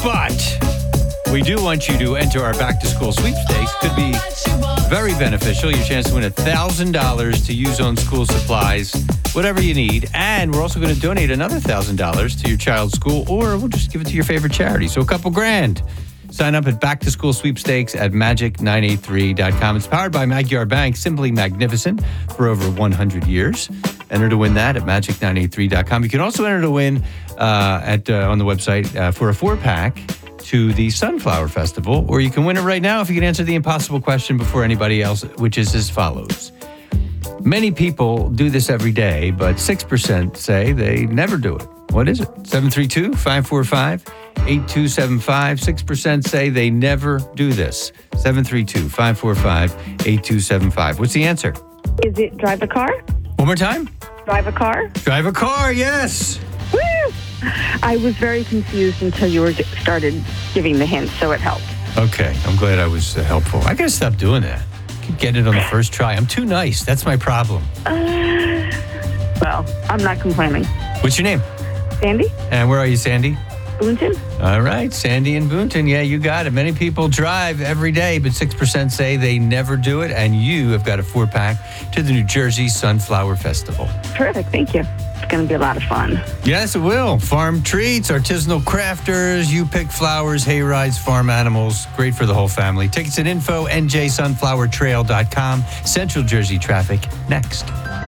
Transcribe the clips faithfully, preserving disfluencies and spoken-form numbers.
But we do want you to enter our back-to-school sweepstakes. Could be very beneficial. Your chance to win one thousand dollars to use on school supplies, whatever you need. And we're also going to donate another one thousand dollars to your child's school, or we'll just give it to your favorite charity. So a couple grand. Sign up at Back to School Sweepstakes at magic nine eight three dot com. It's powered by Magyar Bank, simply magnificent for over one hundred years. Enter to win that at magic nine eight three dot com. You can also enter to win uh, at uh, on the website uh, for a four-pack to the Sunflower Festival, or you can win it right now if you can answer the impossible question before anybody else, which is as follows. Many people do this every day, but six percent say they never do it. What is it? seven three two, five four five, eight two seven five. six percent say they never do this. seven three two, five four five, eight two seven five. What's the answer? Is it drive a car? One more time. Drive a car? Drive a car, yes. Woo! I was very confused until you were started giving the hints, so it helped. Okay, I'm glad I was uh, helpful. I gotta stop doing that. I keep getting it on the first try. I'm too nice. That's my problem. Uh, well, I'm not complaining. What's your name? Sandy? And where are you, Sandy? Boonton. All right, Sandy in Boonton. Yeah, you got it. Many people drive every day, but six percent say they never do it. And you have got a four-pack to the New Jersey Sunflower Festival. Terrific. Thank you. It's going to be a lot of fun. Yes, it will. Farm treats, artisanal crafters, you pick flowers, hay rides, farm animals. Great for the whole family. Tickets at info n j sunflower trail dot com. Central Jersey traffic next.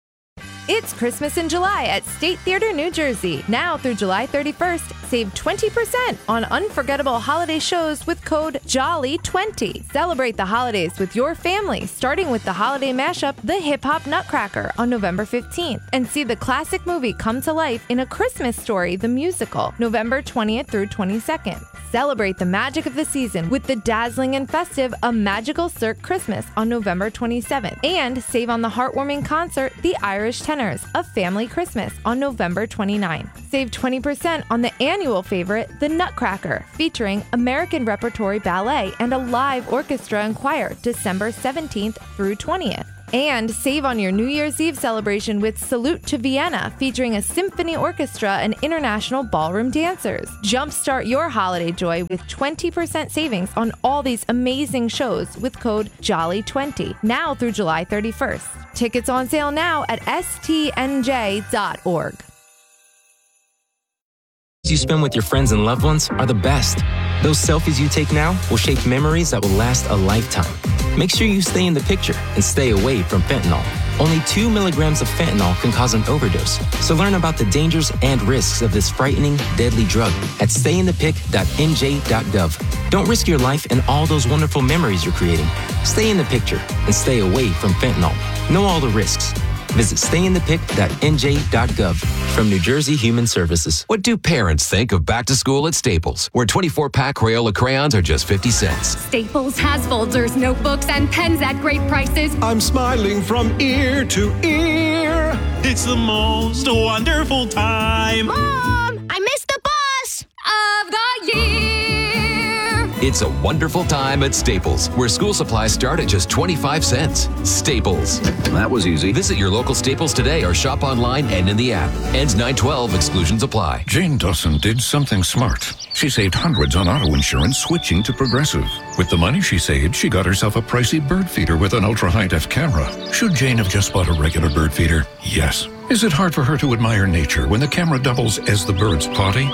It's Christmas in July at State Theater, New Jersey. Now through July thirty-first, save twenty percent on unforgettable holiday shows with code Jolly twenty. Celebrate the holidays with your family, starting with the holiday mashup, The Hip Hop Nutcracker, on November fifteenth. And see the classic movie come to life in A Christmas Story, the musical, November twentieth through twenty-second. Celebrate the magic of the season with the dazzling and festive A Magical Cirque Christmas on November twenty-seventh. And save on the heartwarming concert, The Irish Tenors, A Family Christmas, on November twenty-ninth. Save twenty percent on the annual favorite, The Nutcracker, featuring American Repertory Ballet and a live orchestra and choir, December seventeenth through twentieth. And save on your New Year's Eve celebration with Salute to Vienna, featuring a symphony orchestra and international ballroom dancers. Jumpstart your holiday joy with twenty percent savings on all these amazing shows with code Jolly twenty, now through July thirty-first. Tickets on sale now at S T N J dot org. You spend with your friends and loved ones are the best. Those selfies you take now will shape memories that will last a lifetime. Make sure you stay in the picture and stay away from fentanyl. Only two milligrams of fentanyl can cause an overdose. So learn about the dangers and risks of this frightening, deadly drug at stay in the pic dot n j dot gov. Don't risk your life and all those wonderful memories you're creating. Stay in the picture and stay away from fentanyl. Know all the risks. Visit stay in the pic dot n j dot gov. From New Jersey Human Services. What do parents think of back to school at Staples, where twenty-four pack Crayola crayons are just fifty cents? Staples has folders, notebooks, and pens at great prices. I'm smiling from ear to ear. It's the most wonderful time. Mom, I missed the bus of the year. It's a wonderful time at Staples, where school supplies start at just twenty-five cents. Staples. That was easy. Visit your local Staples today or shop online and in the app. Ends nine twelve. Exclusions apply. Jane Dawson did something smart. She saved hundreds on auto insurance switching to Progressive. With the money she saved, she got herself a pricey bird feeder with an ultra-high-def camera. Should Jane have just bought a regular bird feeder? Yes. Is it hard for her to admire nature when the camera doubles as the bird's potty?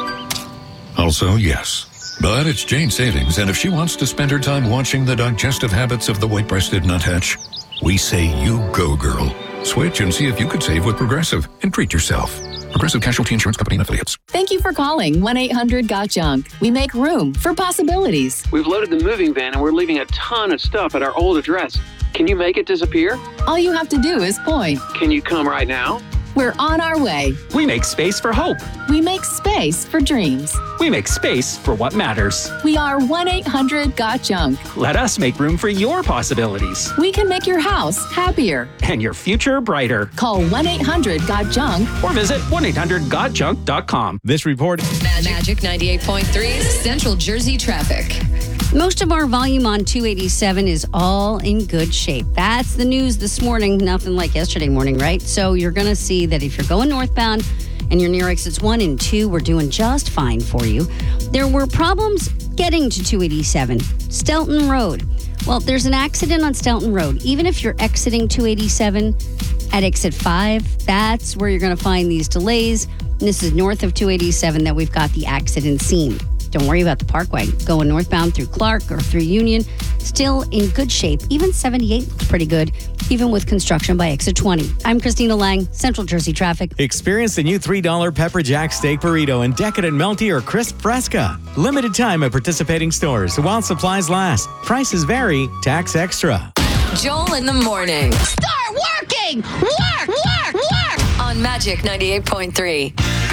Also, yes. But it's Jane's savings, and if she wants to spend her time watching the digestive habits of the white-breasted nuthatch, we say you go, girl. Switch and see if you could save with Progressive and treat yourself. Progressive Casualty Insurance Company and Affiliates. Thank you for calling one eight hundred got junk. We make room for possibilities. We've loaded the moving van and we're leaving a ton of stuff at our old address. Can you make it disappear? All you have to do is point. Can you come right now? We're on our way. We make space for hope. We make space for dreams. We make space for what matters. We are one eight hundred got junk. Let us make room for your possibilities. We can make your house happier. And your future brighter. Call one eight hundred got junk. Or visit one eight hundred got junk dot com. This report. Magic ninety-eight point three, Central Jersey traffic. Most of our volume on two eighty-seven is all in good shape. That's the news this morning. Nothing like yesterday morning, right? So you're going to see that if you're going northbound, and you're near exits one and two, we're doing just fine for you. There were problems getting to two eighty-seven, Stelton Road. Well, there's an accident on Stelton Road. Even if you're exiting two eighty-seven at exit five, that's where you're going to find these delays. And this is north of two eighty-seven that we've got the accident scene. Don't worry about the Parkway. Going northbound through Clark or through Union, still in good shape. Even seventy-eight looks pretty good, even with construction by exit twenty. I'm Christina Lang, Central Jersey Traffic. Experience the new three dollar Pepper Jack Steak Burrito and Decadent Melty or Crisp Fresca. Limited time at participating stores while supplies last. Prices vary, tax extra. Joel in the morning. Start working! Work! Work! Work! On Magic ninety-eight point three.